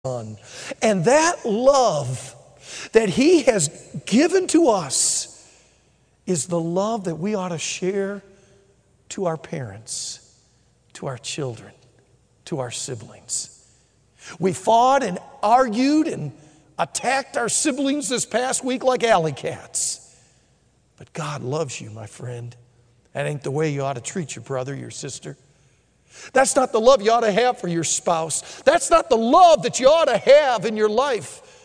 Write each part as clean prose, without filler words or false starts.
Son. And that love that He has given to us is the love that we ought to share to our parents, to our children, to our siblings. We fought and argued and attacked our siblings this past week like alley cats. But God loves you, my friend. That ain't the way you ought to treat your brother, your sister. That's not the love you ought to have for your spouse. That's not the love that you ought to have in your life.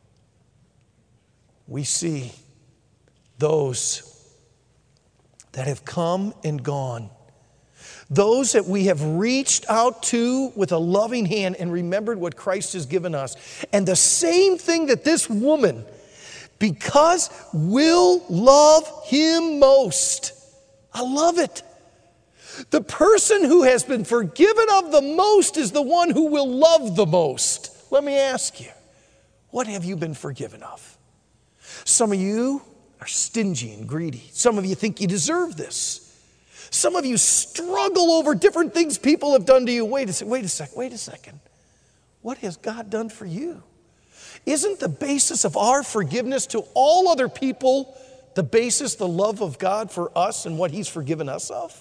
We see those that have come and gone. Those that we have reached out to with a loving hand and remembered what Christ has given us. And the same thing that this woman, because will love Him most. I love it. The person who has been forgiven of the most is the one who will love the most. Let me ask you, what have you been forgiven of? Some of you are stingy and greedy. Some of you think you deserve this. Some of you struggle over different things people have done to you. Wait a second. What has God done for you? Isn't the basis of our forgiveness to all other people the basis, the love of God for us and what He's forgiven us of?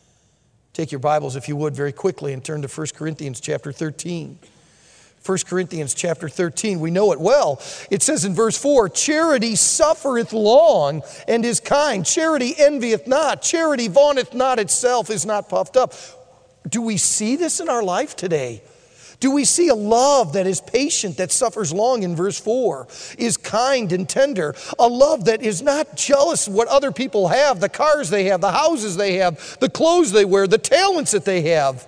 Take your Bibles, if you would, very quickly and turn to 1 Corinthians chapter 13. 1 Corinthians chapter 13, we know it well. It says in verse 4, charity suffereth long and is kind. Charity envieth not. Charity vaunteth not itself, is not puffed up. Do we see this in our life today? Do we see a love that is patient, that suffers long in verse 4, is kind and tender, a love that is not jealous of what other people have, the cars they have, the houses they have, the clothes they wear, the talents that they have.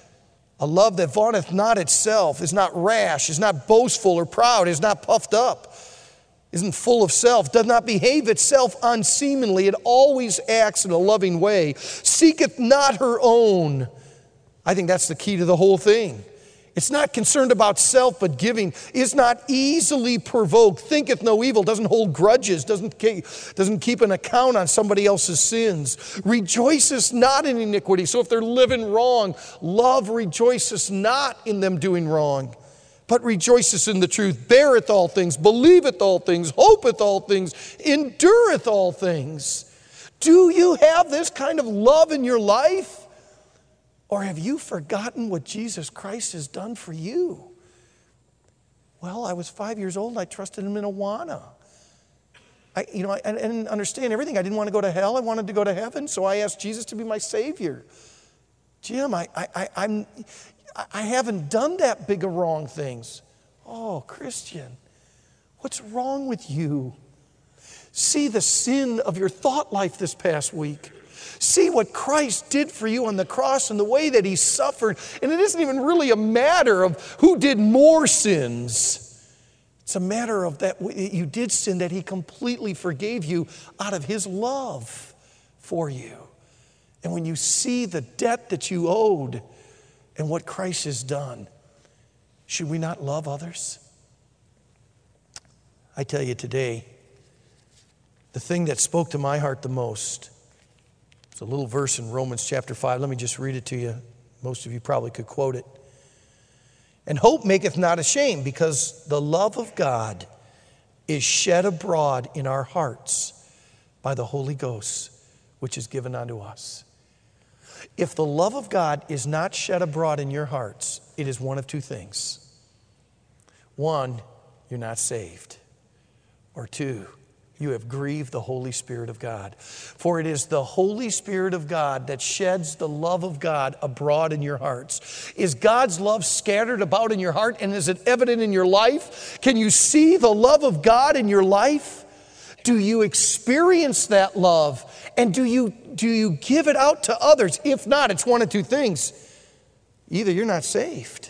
A love that vaunteth not itself, is not rash, is not boastful or proud, is not puffed up, isn't full of self, does not behave itself unseemly, it always acts in a loving way, seeketh not her own. I think that's the key to the whole thing. It's not concerned about self, but giving. Is not easily provoked. Thinketh no evil. Doesn't hold grudges. Doesn't keep an account on somebody else's sins. Rejoices not in iniquity. So if they're living wrong, love rejoices not in them doing wrong, but rejoices in the truth. Beareth all things. Believeth all things. Hopeth all things. Endureth all things. Do you have this kind of love in your life? Or have you forgotten what Jesus Christ has done for you? Well, I was 5 years old and I trusted Him in Awana. I didn't understand everything. I didn't want to go to hell. I wanted to go to heaven, so I asked Jesus to be my Savior. Jim, I haven't done that big of wrong things. Oh, Christian, what's wrong with you? See the sin of your thought life this past week. See what Christ did for you on the cross and the way that He suffered. And it isn't even really a matter of who did more sins. It's a matter of that you did sin, that He completely forgave you out of His love for you. And when you see the debt that you owed and what Christ has done, should we not love others? I tell you today, the thing that spoke to my heart the most, it's a little verse in Romans chapter 5. Let me just read it to you. Most of you probably could quote it. And hope maketh not ashamed, because the love of God is shed abroad in our hearts by the Holy Ghost, which is given unto us. If the love of God is not shed abroad in your hearts, it is one of two things. One, you're not saved. Or two, you have grieved the Holy Spirit of God. For it is the Holy Spirit of God that sheds the love of God abroad in your hearts. Is God's love scattered about in your heart, and is it evident in your life? Can you see the love of God in your life? Do you experience that love? And do you give it out to others? If not, it's one of two things. Either you're not saved,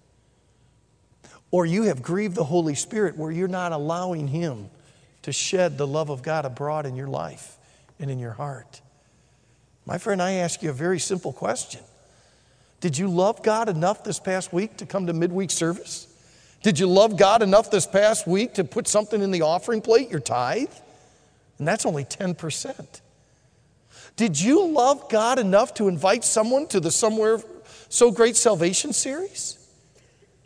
or you have grieved the Holy Spirit where you're not allowing Him to shed the love of God abroad in your life and in your heart. My friend, I ask you a very simple question. Did you love God enough this past week to come to midweek service? Did you love God enough this past week to put something in the offering plate, your tithe? And that's only 10%. Did you love God enough to invite someone to the Somewhere So Great Salvation series?